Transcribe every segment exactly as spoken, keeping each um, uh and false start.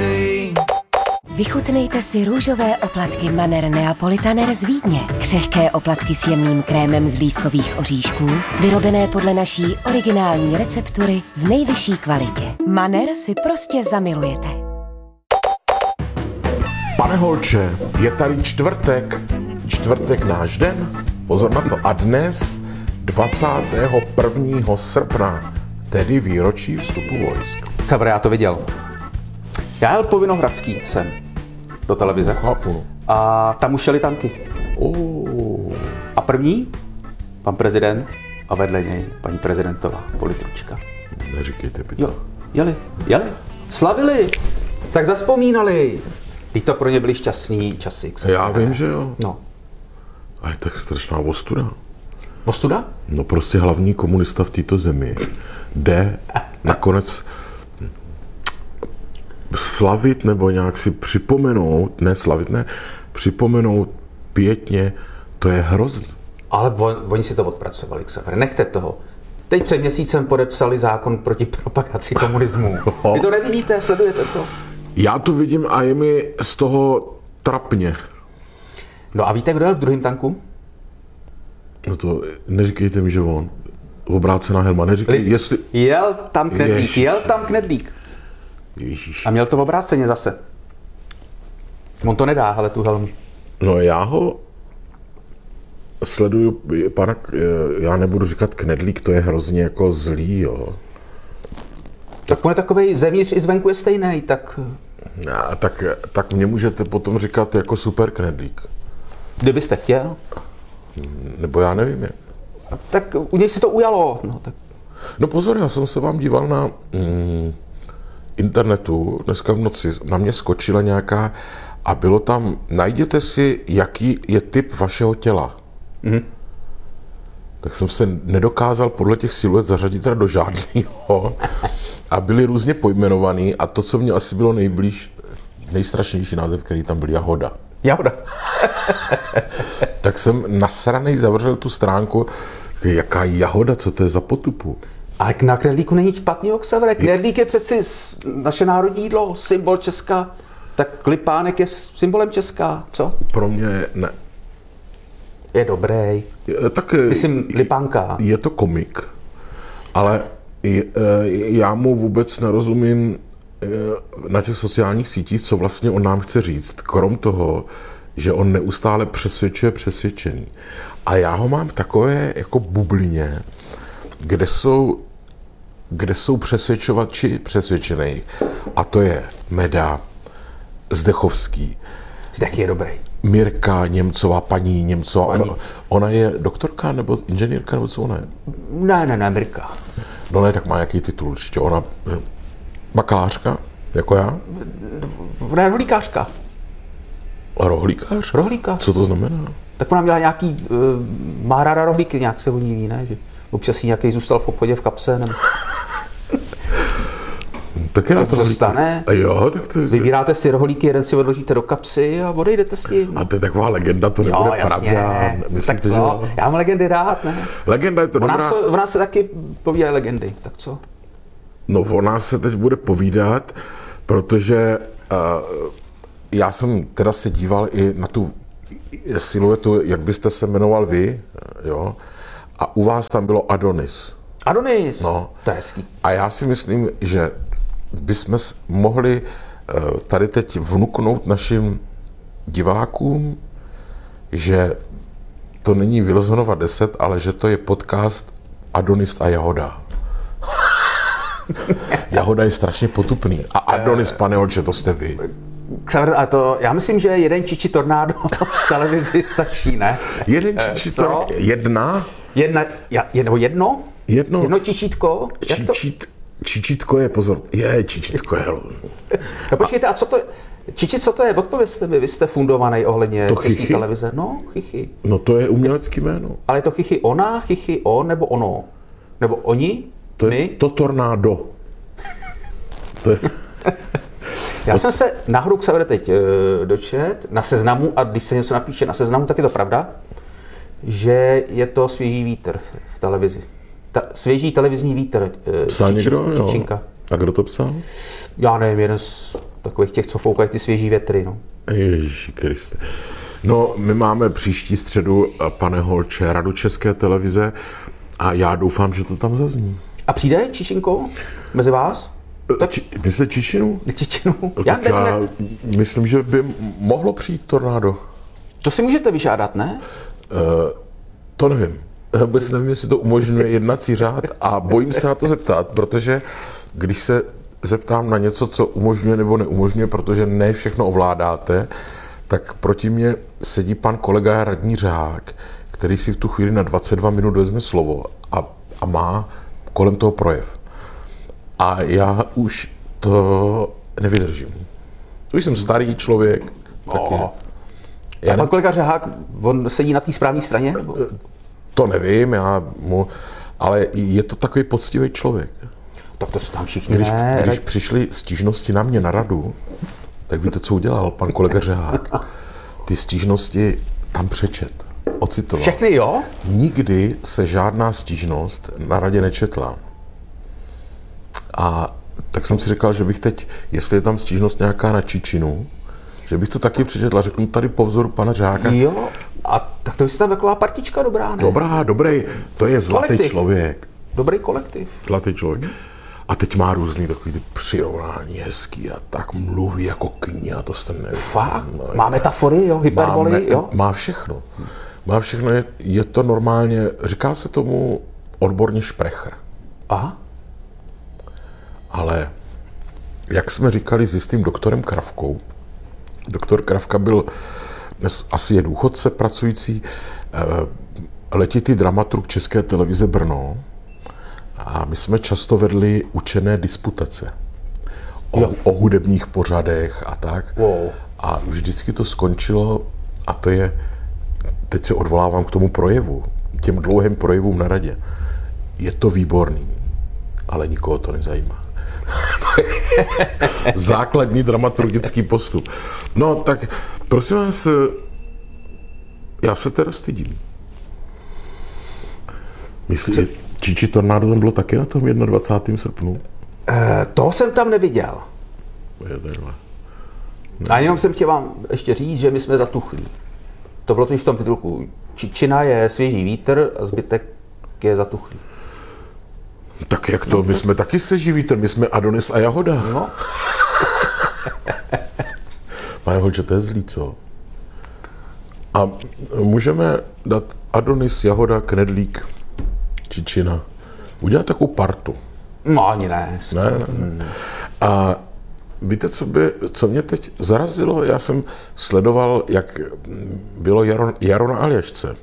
day. Vychutnejte si růžové oplatky Manner Neapolitaner z Vídně. Křehké oplatky s jemným krémem z lískových oříšků, vyrobené podle naší originální receptury v nejvyšší kvalitě. Manner si prostě zamilujete. Pane Holče, je tady čtvrtek, čtvrtek náš den, pozor na to, a dnes dvacátého prvního srpna, tedy výročí vstupu vojsk. Savr, já to viděl. Já jel po Vinohradský sem do televize. Chápu. A tam už šely tanky. Oh. A první, pan prezident a vedle něj paní prezidentová politručka. Neříkejte by to. Jo, jeli, jeli, slavili, tak zazpomínali. I to pro ně byly šťastný časy. Já vím, že jo. No. A je tak strašná ostuda. Ostuda? No prostě hlavní komunista v této zemi jde nakonec slavit nebo nějak si připomenout, ne slavit, ne, připomenout pětně, to je hrozný. Ale on, oni si to odpracovali, Xaver, nechte toho. Teď před měsícem podepsali zákon proti propagaci komunismu. Vy to nevidíte, sledujete to? Já to vidím a je mi z toho trapně. No a víte, kdo je v druhém tanku? No to neříkejte mi, že on. Obrácená helma, neříkej, jestli... Jel tam Knedlík, Ježiš. jel tam Knedlík. Ježíš. A měl to v obráceně zase. On to nedá, ale tu helmu. No já ho sleduju, pana, já nebudu říkat Knedlík, to je hrozně jako zlý, jo. Tak on je takovej, zevnitř i zvenku je stejný, tak... A tak, tak mě můžete potom říkat jako super Knedlík. Kdybyste chtěl, Nebo já nevím jak. tak u něj si to ujalo. No, tak... No pozor, já jsem se vám díval na mm, internetu, dneska v noci na mě skočila nějaká a bylo tam, najděte si, jaký je typ vašeho těla. Mm-hmm. Tak jsem se nedokázal podle těch siluet zařadit teda do žádného a byly různě pojmenovaný a to, co mě asi bylo nejblíž, nejstrašnější název, který tam byl, Jahoda. Jahoda. Tak jsem nasranej zavřel tu stránku, jaká Jahoda, co to je za potupu. Ale na Knedlíku není špatný, Xaver. Knedlík je přeci naše národní jídlo, symbol Česka. Tak Lipánek je symbolem Česka, co? Pro mě ne. Je dobrý. Je, tak Myslím, Lipánka. Je to komik, ale je, já mu vůbec nerozumím na těch sociálních sítích, co vlastně on nám chce říct, krom toho, že on neustále přesvědčuje přesvědčený. A já ho mám takové jako bublině, kde jsou, kde jsou přesvědčovači přesvědčených. A to je Meda, Zdechovský, Zdech je dobrý. Mirka Němcová, paní Němcová. Paní. Ona, ona je doktorka nebo inženýrka, nebo co ona je? Ne, ne, ne, Mirka. No ne, tak má jaký titul určitě. Ona bakalářka, jako já? Ne, rohlíkářka. Rohlíkář? Rohlíka. Co to znamená? Tak ona měla nějaký, uh, má ráda rohlíky, nějak se o ní ví, ne? Že občas jí nějaký zůstal v obchodě v kapse, nebo... Tak je na to se stane. A jo, tak to je... Vybíráte si rohlíky, jeden si odložíte do kapsy a odejdete s tím. A to je taková legenda, to nebude Jo, jasně. pravda. Myslíte, Tak co? že... Já mám legendy rád, ne? Legenda je to O nás, dobrá. to, o nás se taky povídají legendy, tak co? No, o nás se teď bude povídat, protože uh, já jsem teda se díval i na tu siluetu, jak byste se jmenoval vy, jo, a u vás tam bylo Adonis. Adonis, No. To je hezký. A já si myslím, že bychom mohli uh, tady teď vnuknout našim divákům, že to není Wilsonova deset, ale že to je podcast Adonis a Jahoda. Jahoda je strašně potupný. A Adonis, pane Holče, to jste vy. Xaver, a to, já myslím, že jeden čiči tornádo v televizi stačí, ne? Jeden čičítko, co? jedna, Jedna, ja, je, nebo jedno? jedno, Jedno čičítko? Jak to? čičít, čičítko je, pozor, je, čičítko je, No počkejte, a co to je? Čiči, co to je? Odpovězte mi, vy jste fundovaný ohledně To české chichy? televize. No, chichy. no to je umělecký jméno. Ale je to chichy ona, chichy on, nebo ono? Nebo oni? To je My? to tornádo. To je, Já jsem se na hru Xaver teď e, dočet na Seznamu, a když se něco napíše na Seznamu, tak je to pravda, že je to svěží vítr v televizi. Ta, svěží televizní vítr. E, psal Čiči- někdo? Jo. Čičinka. A kdo to psal? Já nevím, jeden z Takových těch, co foukají ty svěží větry, no. Ježíši Kriste. No, my máme příští středu, pane Holče, Radu České televize a já doufám, že to tam zazní. A přijde Čičinko mezi vás? Tak... Či, myslíte Čičinu? Čičinu? No, já tak nevím, já jak... myslím, že by mohlo přijít tornádo. To si můžete vyžádat, ne? Uh, to nevím. Vůbec nevím, jestli to umožňuje jednací řád a bojím se na to zeptat, protože když se zeptám na něco, co umožňuje nebo neumožňuje, protože ne všechno ovládáte, tak proti mně sedí pan kolega radní Řák, který si v tu chvíli na dvacet dva minut vezme slovo a, a má kolem toho projev. A já už to nevydržím. Už jsem starý člověk. Taky. Oh. Já A pan ne... kolega Řehák, on sedí na té správné straně? Nebo? To nevím, já mu... ale je to takový poctivý člověk. Tak to se tam všichni Když, ne. když přišly stížnosti na mě na radu, tak víte, co udělal pan kolega Řehák? Ty stížnosti tam přečet, ocitoval. Všechny, jo? Nikdy se žádná stížnost na radě nečetla. A tak jsem si říkal, že bych teď, jestli je tam stížnost nějaká na Čičinu, že bych to taky přečetl a řekl tady po vzoru pana Řeháka. Jo, a tak to je tam taková partička dobrá, ne? Dobrá, dobrý, to je zlatý Kolektiv. člověk. Dobrý kolektiv. Zlatý člověk. A teď má různý takový ty přirovnání hezký a tak mluví jako kniha, to jste nevím. Fakt? Má metafory, jo? Hyperboly, Má, jo? má všechno. Má všechno, je, je to normálně, říká se tomu odborně šprecher. Aha. Ale jak jsme říkali s jistým doktorem Kravkou, doktor Kravka byl, dnes asi je důchodce pracující, letitý dramaturg České televize Brno a my jsme často vedli učené disputace o, o hudebních pořadech a tak. Wow. A vždycky to skončilo, a to je, teď se odvolávám k tomu projevu, těm dlouhým projevům na radě. Je to výborný, ale nikoho to nezajímá. To je základní dramaturgický postup. No tak, prosím vás, já se teda stydím. Myslíte, Čiči tornádo tam bylo taky na tom dvacátého prvního srpnu? E, toho jsem tam neviděl. A jenom jsem chtěl vám ještě říct, že my jsme zatuchlí. To bylo to v tom titulku. Čičina je svěží vítr a zbytek je zatuchlý. Tak jak to? My jsme taky svěží vítr, my jsme Adonis a Jahoda. No. Pane Holče, to je zlý, co? A můžeme dát Adonis, Jahoda, Knedlík, Čičina. Udělat takovou partu. No ani ne. Ne, ne, ne. A víte, co, by, co mě teď zarazilo? Já jsem sledoval, jak bylo Jaro, Jaro na Aljašce.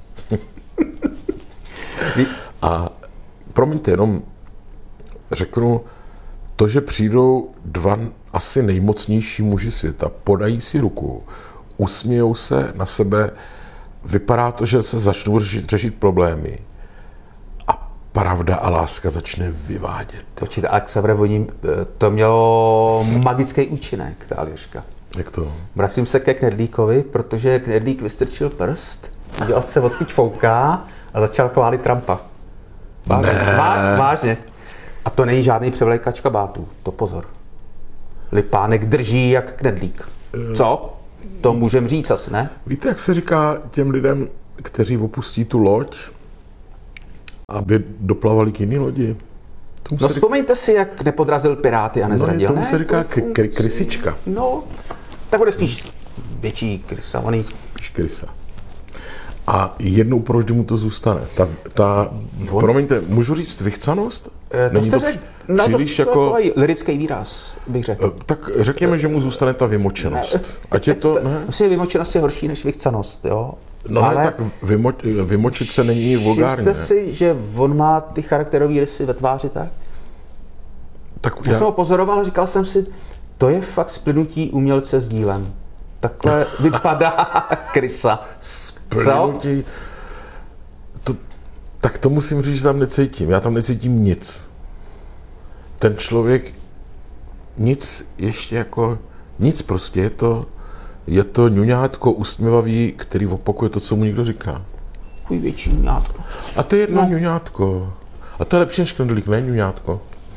A promiňte, jenom řeknu, to, že přijdou dva asi nejmocnější muži světa, podají si ruku, usmějou se na sebe, vypadá to, že se začnou řešit, řešit problémy a pravda a láska začne vyvádět. Určitě, ale k Severovodním to mělo magický účinek, ta Aljaška. Jak to? Vracím se ke Knedlíkovi, protože Knedlík vystrčil prst, udělal se odkud fouká a začal chválit Trumpa. Vážně. Vá, vážně. A to není žádný převlékač kabátů, to pozor. Lipánek drží jak Knedlík. Co? To můžem říct asi, ne? Víte, jak se říká těm lidem, kteří opustí tu loď, aby doplavali k jiný lodi? Tomu No se vzpomeňte si, jak nepodrazil Piráty a říká, nezradil. no, tomu ne? se říká To k- funkci. k- krysička. No, tak bude spíš větší krysa. Oný... Spíš krysa. A jednou proždy mu to zůstane. Ta, ta promiňte, můžu říct vychcanost? E, to Není jste to řek, při- no, příliš to, jako... to je lirický výraz, bych řekl. Tak řekněme, že mu zůstane ta vymočenost. Ať je to... Ne? Myslím, že vymočenost je horší než vychcanost, jo? No ale... ne, tak vymo, vymočit se není vulgárně. Všimte si, že on má ty charakterové rysy ve tváři, tak? Tak Já, já jsem ho pozoroval a říkal jsem si, to je fakt splynutí umělce s dílem. Takhle vypadá krysa. Splynutí... To, tak to musím říct, že tam necítím. Já tam necítím nic. Ten člověk nic ještě jako... Nic prostě, je to... Je to ňuňátko usměvavý, který opakuje to, co mu někdo říká. Chuj větší ňuňátko. A to je jedno No. ňuňátko. A to je lepší než Knedlík, ne ňuňátko?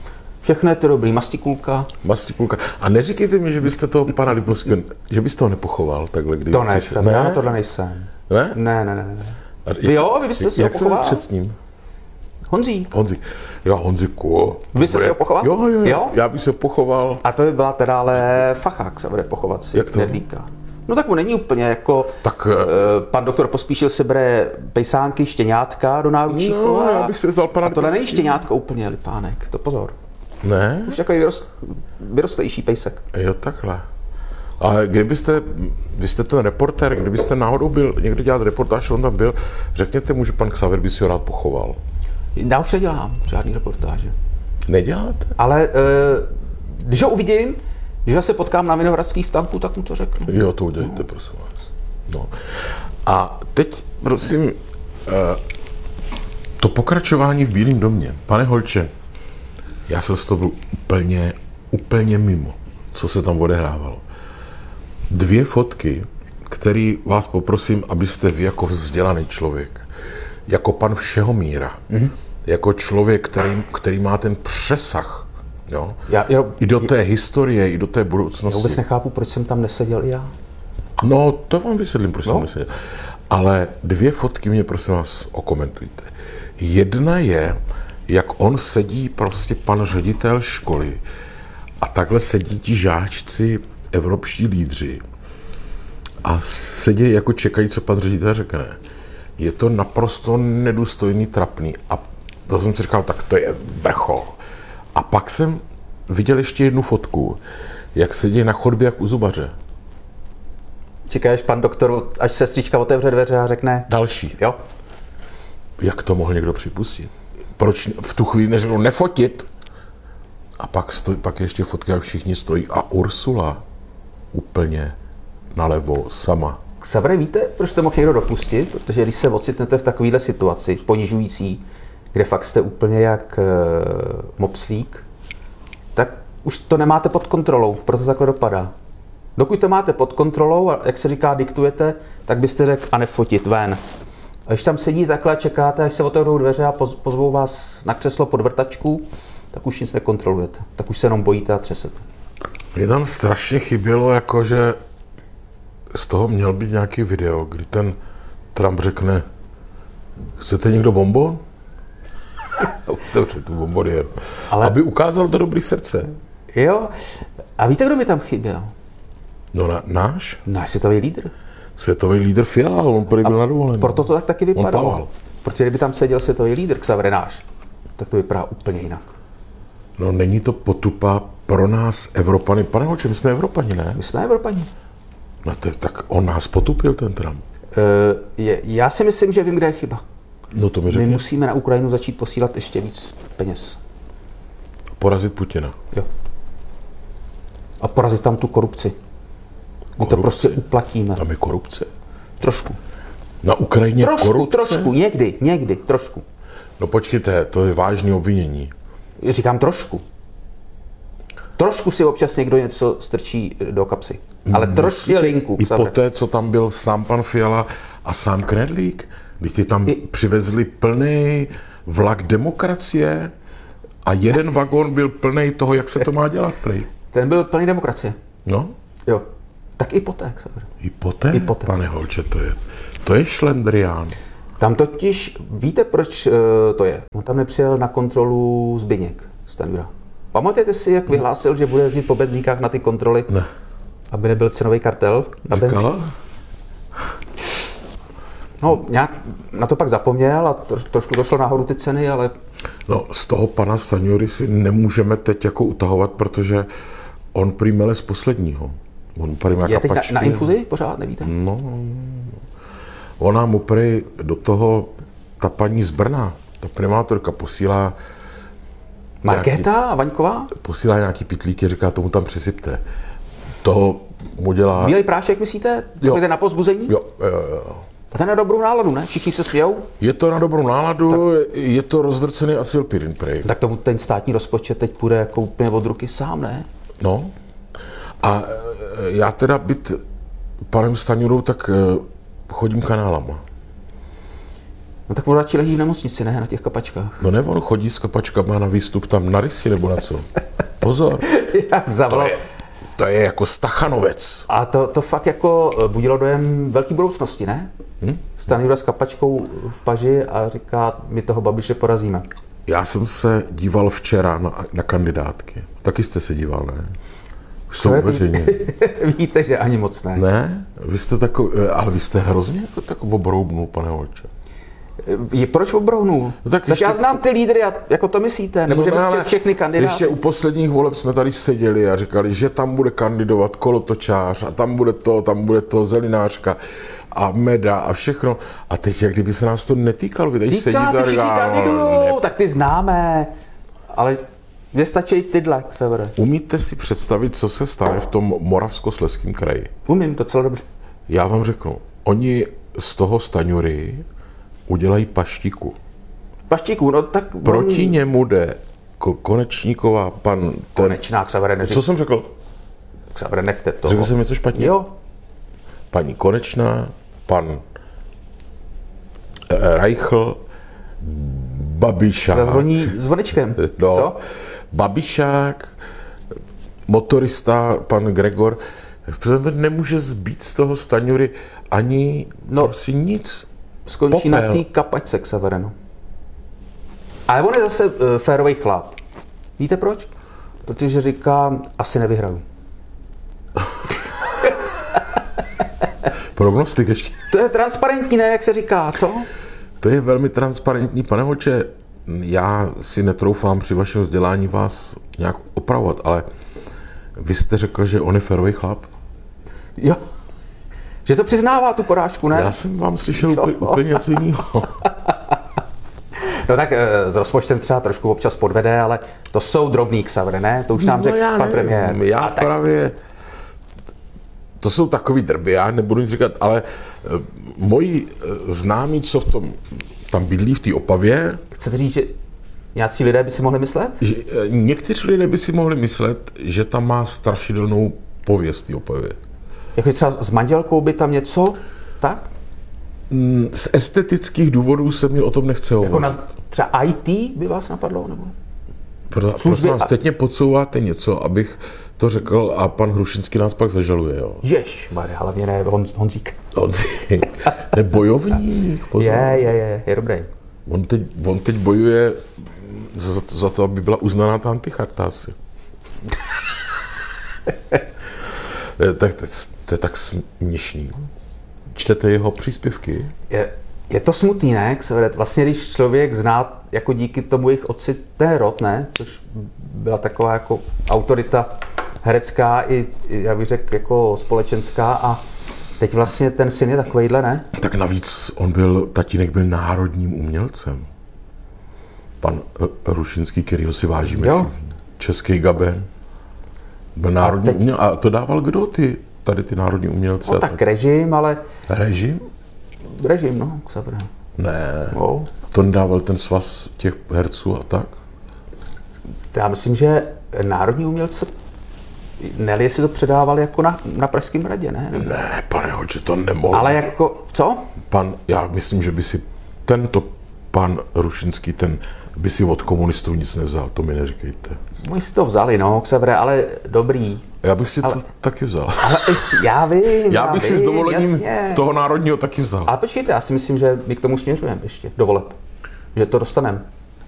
Všechno je to dobrý, mastikulka. Mastikulka. A neříkejte mi, že byste toho pana Lipavského, že byste ho nepochoval takhle, když... To nejsem, já na tohle nejsem. Ne? Ne, ne, ne, ne. A jak Vy jo, se- vy byste si ho Jak se pochoval? před ním? Honzík. Honzi. Jo, Honziku. Vy byste si ho pochoval? Jo, jo, jo, Jo? já bych se pochoval. A to by byla teda ale fachák se bude pochovat si Jak to? knedlíka. No tak mu není úplně jako, Tak, uh, pan doktor Pospíšil si bere pejsánky, štěňátka do náručí. No, já bych si vzal pana A tohle není Lipavského. štěňátko úplně, Lipánek, to pozor. Ne? Už takový vyrost, vyrostlejší pejsek. Jo, takhle. A kdybyste, vy jste ten reportér, kdybyste náhodou byl někde dělat reportáž, on tam byl, řekněte mu, že pan Xaver by si ho rád pochoval. Já už nedělám žádný reportáže. Neděláte? Ale uh, když ho uvidím, když ho se potkám na Vinohradský v tanku, tak mu to řeknu. Jo, to udělejte, prosím vás. No. A teď, prosím, eh, to pokračování v Bílém domě. Pane Holče, já jsem z toho byl úplně, úplně mimo, co se tam odehrávalo. Dvě fotky, které vás poprosím, abyste vy jako vzdělaný člověk, jako pan Všehomíra, mm-hmm. jako člověk, který, který má ten přesah, jo? Já, já, I do té historie, i do té já budoucnosti. vůbec nechápu, proč jsem tam neseděl i já. No, to vám vysvětlím, proč No. jsem neseděl. Ale dvě fotky mě, prosím vás, okomentujte. Jedna je, jak on sedí, prostě pan ředitel školy, a takhle sedí ti žáčci, evropští lídři, a sedí jako čekají, co pan ředitel řekne. Je to naprosto nedůstojný, trapný. A to jsem si říkal, tak to je vrchol. A pak jsem viděl ještě jednu fotku, jak sedí na chodbě jak u zubaře. Čekáš, pan doktor, až sestřička otevře dveře a řekne, Další. jo, Jak to mohl někdo připustit? Proč v tu chvíli neřekl nefotit? A pak, stoj, pak ještě fotka, jak všichni stojí. A Ursula úplně nalevo sama. Xavere, víte, proč to mohl někdo dopustit? Protože když se ocitnete v takovéhle situaci, ponižující, kde fakt jste úplně jak e, mopslík, tak už to nemáte pod kontrolou, proto takhle dopadá. Dokud to máte pod kontrolou a jak se říká, diktujete, tak byste řekl a nefotit, ven. A když tam sedí takhle a čekáte, až se otevřou dveře a poz, pozvou vás na křeslo pod vrtačku, tak už nic nekontrolujete. Tak už se jenom bojíte a třesete. Mně tam strašně chybělo, jako že z toho měl být nějaký video, kdy ten Trump řekne, chcete někdo bonbon? Otevře tu bonbonier. Ale- Aby ukázal to dobrý srdce. Jo, a víte, kdo mi tam chyběl? No na, náš Náš světový lídr. světový lídr Fiala, on prý byl na dovolené. Proto to tak taky On vypadalo. plaval. Protože kdyby tam seděl světový lídr Xaver náš, tak to vypadá úplně jinak. No není to potupa pro nás Evropany. Pane Holče, my jsme Evropani, ne? My jsme Evropani. No to, tak on nás potupil, ten Trump. Uh, je, já si myslím, že vím, kde je chyba. No to mi My řekni. musíme na Ukrajinu začít posílat ještě víc peněz. Porazit Putina. Jo. A porazit tam tu korupci. My to Korupci? prostě uplatíme. Tam je korupce. Trošku. Na Ukrajině Trošku, korupce? trošku, někdy, někdy, trošku. No počkejte, to je vážné obvinění. Říkám trošku. Trošku si občas někdo něco strčí do kapsy. Ale trošku je linku. I Xaver. po té, co tam byl sám pan Fiala a sám Knedlík, když ti tam I- přivezli plný vlak demokracie a jeden vagón byl plný toho, jak se to má dělat, prej. Ten byl plný demokracie. No, Jo. Tak i poté, Xaver. i poté, I poté. pane Holče, to je, to je šlendrián. Tam totiž, víte, proč uh, to je? On tam nepřijel na kontrolu Zbyněk Stanjura. Pamatujete si, jak vyhlásil, že bude jezdit po benzínkách na ty kontroly, Ne. aby nebyl cenový kartel na benzín? Říkala? No, nějak na to pak zapomněl a tro, trošku došlo nahoru ty ceny, ale No, z toho pana Stanjury si nemůžeme teď jako utahovat, protože on prý mele z posledního. On prý má je teď na, kapačky. na infuzi? Pořád nevíte? No, ona mu prý do toho, ta paní z Brna, ta primátorka posílá, Markéta a Vaňková? posílá nějaký pitlíky, říká, tomu tam přisypte. To mu dělá... Bílej prášek, myslíte? Jo. Takový na pozbuzení? Jo, jo, jo. A ten na dobrou náladu, ne? Všichni se smějou? Je to na dobrou náladu, je to rozdrcený acylpirin prej. Tak tomu ten státní rozpočet teď půjde jako úplně od ruky sám, ne? No. A e, já teda být panem Stanjurou, tak e, chodím kanálama. No tak on radši leží v nemocnici, ne? Na těch kapačkách. No ne, on chodí s kapačkama na výstup tam na rysy nebo na co. Pozor. Jak To zavolal. je, to je jako Stachanovec. A to, to fakt jako budilo dojem velký budoucnosti, ne? Hm? Stanjura s kapačkou v paži a říká, my toho Babiše porazíme. Já jsem se díval včera na, na kandidátky. Taky jste se díval, ne? Už jsou veřejně. Víte, že ani moc ne. Ne? Vy jste takový, ale vy jste hrozně jako tak obroubnul, pane Holče. Je, proč obrohnul? No tak tak tak ještě- já znám ty lídry, a jako to myslíte? Nebo No že ne, bych ale no, všechny kandidáty? Ještě u posledních voleb jsme tady seděli a říkali, že tam bude kandidovat kolotočář a tam bude to, tam bude to zelinářka a meda a všechno. A teď, jak kdyby se nás to netýkalo, vy tady Říká, sedíte ty a všichni říká, kandidujou, tak ty známe. Ale mě stačí tyhle, Severe. umíte si představit, co se stane v tom Moravskoslezském kraji? Umím docela dobře. Já vám řeknu, oni z toho Staňury udělají paštiku. Paštíků, no tak... Proti němu jde Ko- Konečníková, pan... Ten, Konečná, Severe, neřek. co jsem řekl? Severe, nechte to. Řekl jsem něco špatně? Jo. Paní Konečná, pan Reichl, Babišák. Zazvoní zvonečkem. No, Co? Babišák, motorista, pan Gregor. Přece nemůže zbýt z toho Staňury ani No. no, prostě nic. Skončí Popel. na té kapačce k Severenu. Ale on je zase uh, férový chlap. Víte proč? Protože říká, asi nevyhraju. Prognostik ještě. To je transparentní, ne, jak se říká, co? To je velmi transparentní. Pane Holče, já si netroufám při vašem vzdělání vás nějak opravovat, ale vy jste řekl, že on je férový chlap. Jo. Že to přiznává tu porážku, ne? Já jsem vám slyšel Co? úplně, úplně něco jiného. No tak eh, s rozpočtem třeba trošku občas podvede, ale to jsou drobný ksavry, ne? To už nám No řekl já pan nevím, premiér. já A tak, právě... To jsou takový drby, já nebudu nic říkat, ale eh, moji eh, známí, co v tom tam bydlí v té Opavě, chcete říct, že nějací lidé by si mohli myslet? že eh, někteří lidé by si mohli myslet, že tam má strašidelnou pověst té Opavě. Jako třeba s manželkou by tam něco, tak? Z estetických důvodů se mi o tom nechce Jako hovořit. na, třeba í té by vás napadlo, nebo? Pro, prosím vás, teď mě podsouváte něco, abych to řekl a pan Hrušinský nás pak zažaluje, jo. Jež, Mare, hlavně ne Honz, Honzík. Honzík. Ne, bojovník, pozor. Je, je, je, je dobrý. On teď, on teď bojuje za, za to, aby byla uznaná ta anticharta asi. tak, to, to je tak směšný. Čtete jeho příspěvky? Je, je to smutný, ne? Vlastně, když člověk zná jako díky tomu jejich otci ten rod, ne? Což byla taková jako autorita herecká i, i já bych řekl, jako společenská a teď vlastně ten syn je takovejhle, ne? Tak navíc on byl, tatínek byl národním umělcem. Pan uh, Hrušinský, kterýho si vážíme Jo. všichni. Český Gaben. Byl národní teď- umělec. A to dával kdo ty, tady ty národní umělce? No a tak režim, ale Režim? režim, no, Xaver. Ne. No. To nedával ten svaz těch herců a tak? Já myslím, že národní umělce, Nelly si to předávali jako na, na Pražském hradě, ne? Ne, pane Holče, to nemohl. Ale jako, co? Pan, já myslím, že by si tento pan Hrušinský, ten by si od komunistů nic nevzal, to mi neříkejte. Oni si to vzali, no, Xaver, ale dobrý. Já bych si Ale- to taky vzal. Ale já vím, Já bych si vím, s dovolením jasně. toho národního taky vzal. Ale počkejte, já si myslím, že my k tomu směřujeme ještě do voleb. Že to dostaneme.